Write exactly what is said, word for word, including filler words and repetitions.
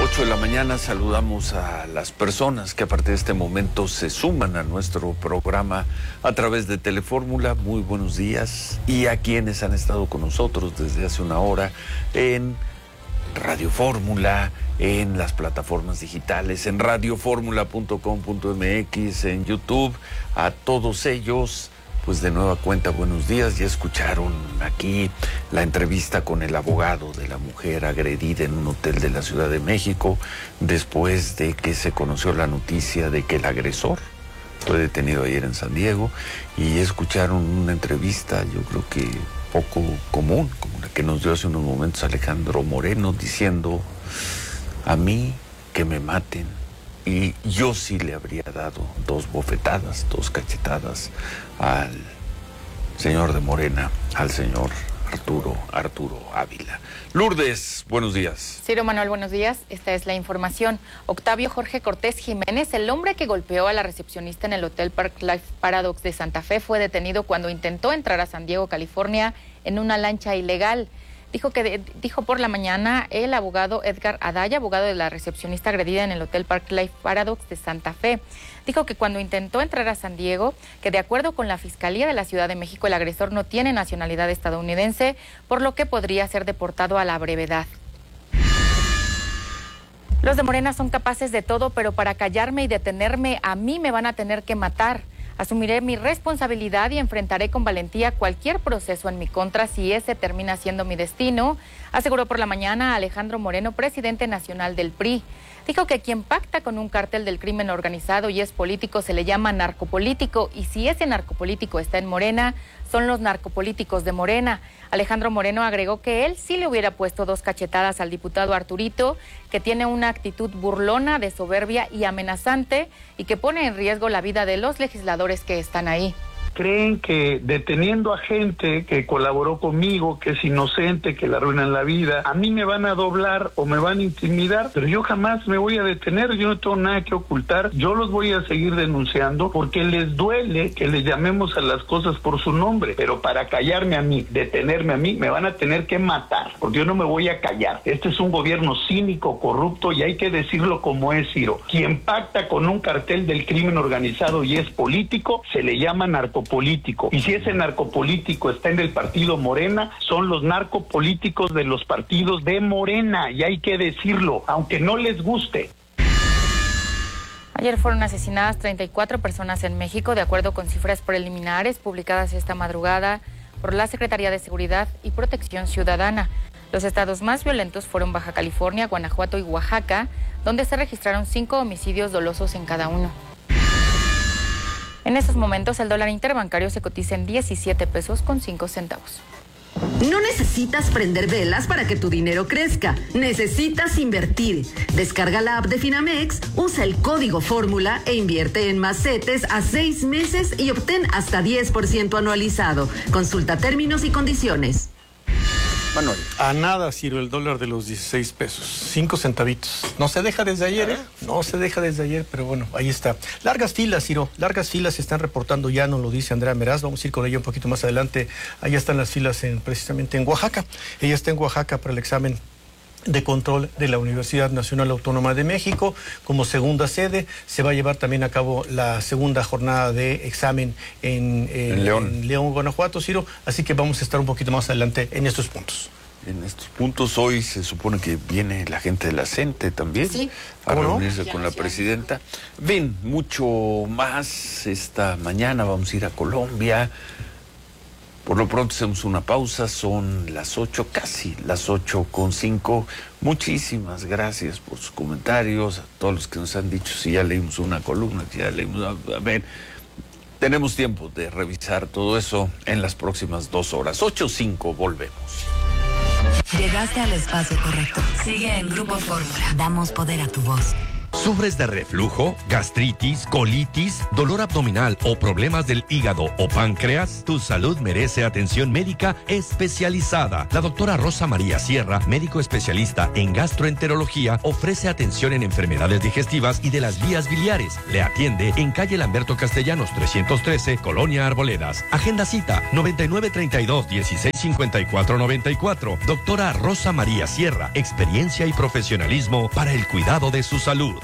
ocho de la mañana saludamos a las personas que a partir de este momento se suman a nuestro programa a través de Telefórmula. Muy buenos días. Y a quienes han estado con nosotros desde hace una hora en Radio Fórmula, en las plataformas digitales, en radioformula punto com punto m x, en YouTube. A todos ellos, pues de nueva cuenta, buenos días. Ya escucharon aquí la entrevista con el abogado de la mujer agredida en un hotel de la Ciudad de México, después de que se conoció la noticia de que el agresor fue detenido ayer en San Diego, y escucharon una entrevista, yo creo que poco común, como la que nos dio hace unos momentos Alejandro Moreno, diciendo: a mí que me maten. Y yo sí le habría dado dos bofetadas, dos cachetadas al señor de Morena, al señor Arturo, Arturo Ávila. Lourdes, buenos días. Ciro Manuel, buenos días. Esta es la información. Octavio Jorge Cortés Jiménez, el hombre que golpeó a la recepcionista en el Hotel Park Life Paradox de Santa Fe, fue detenido cuando intentó entrar a San Diego, California, en una lancha ilegal. Dijo que de, dijo por la mañana el abogado Edgar Adaya, abogado de la recepcionista agredida en el Hotel Park Life Paradox de Santa Fe. Dijo que cuando intentó entrar a San Diego, que de acuerdo con la Fiscalía de la Ciudad de México, el agresor no tiene nacionalidad estadounidense, por lo que podría ser deportado a la brevedad. Los de Morena son capaces de todo, pero para callarme y detenerme, a mí me van a tener que matar. Asumiré mi responsabilidad y enfrentaré con valentía cualquier proceso en mi contra si ese termina siendo mi destino, aseguró por la mañana Alejandro Moreno, presidente nacional del P R I. Dijo que quien pacta con un cártel del crimen organizado y es político se le llama narcopolítico, y si ese narcopolítico está en Morena, son los narcopolíticos de Morena. Alejandro Moreno agregó que él sí le hubiera puesto dos cachetadas al diputado Arturito, que tiene una actitud burlona, de soberbia y amenazante, y que pone en riesgo la vida de los legisladores que están ahí. Creen que deteniendo a gente que colaboró conmigo, que es inocente, que le arruinan la vida, a mí me van a doblar o me van a intimidar, pero yo jamás me voy a detener, yo no tengo nada que ocultar, yo los voy a seguir denunciando porque les duele que les llamemos a las cosas por su nombre, pero para callarme a mí, detenerme a mí, me van a tener que matar, porque yo no me voy a callar. Este es un gobierno cínico, corrupto, y hay que decirlo como es, Ciro. Quien pacta con un cartel del crimen organizado y es político, se le llama narcopolítico. Político. Y si ese narcopolítico está en el partido Morena, son los narcopolíticos de los partidos de Morena, y hay que decirlo, aunque no les guste. Ayer fueron asesinadas treinta y cuatro personas en México, de acuerdo con cifras preliminares publicadas esta madrugada por la Secretaría de Seguridad y Protección Ciudadana. Los estados más violentos fueron Baja California, Guanajuato y Oaxaca, donde se registraron cinco homicidios dolosos en cada uno. En estos momentos el dólar interbancario se cotiza en diecisiete pesos con cinco centavos. No necesitas prender velas para que tu dinero crezca. Necesitas invertir. Descarga la app de Finamex, usa el código Fórmula e invierte en más CETES a seis meses y obtén hasta diez por ciento anualizado. Consulta términos y condiciones. Manuel. A nada, Ciro, el dólar de los dieciséis pesos, cinco centavitos. No se deja desde ayer, ¿eh? No se deja desde ayer, pero bueno, ahí está. Largas filas, Ciro, largas filas se están reportando ya, nos lo dice Andrea Meraz, vamos a ir con ella un poquito más adelante. Allá están las filas en, precisamente en Oaxaca. Ella está en Oaxaca para el examen de control de la Universidad Nacional Autónoma de México. Como segunda sede se va a llevar también a cabo la segunda jornada de examen en, en, en, León. en León, Guanajuato, Ciro, así que vamos a estar un poquito más adelante en estos puntos. En estos puntos hoy se supone que viene la gente de la CENTE también, sí, a reunirse no? con la presidenta. Ven, mucho más esta mañana, vamos a ir a Colombia. Por lo pronto hacemos una pausa, son las ocho, casi las ocho con cinco. Muchísimas gracias por sus comentarios, a todos los que nos han dicho si ya leímos una columna, si ya leímos... A ver, tenemos tiempo de revisar todo eso en las próximas dos horas. ocho cinco, volvemos. Llegaste al espacio correcto. Sigue en Grupo Fórmula. Damos poder a tu voz. ¿Sufres de reflujo, gastritis, colitis, dolor abdominal o problemas del hígado o páncreas? Tu salud merece atención médica especializada. La doctora Rosa María Sierra, médico especialista en gastroenterología, ofrece atención en enfermedades digestivas y de las vías biliares. Le atiende en calle Lamberto Castellanos trescientos trece, Colonia Arboledas. Agenda cita noventa y nueve treinta y dos dieciséis cincuenta y cuatro noventa y cuatro. Doctora Rosa María Sierra, experiencia y profesionalismo para el cuidado de su salud.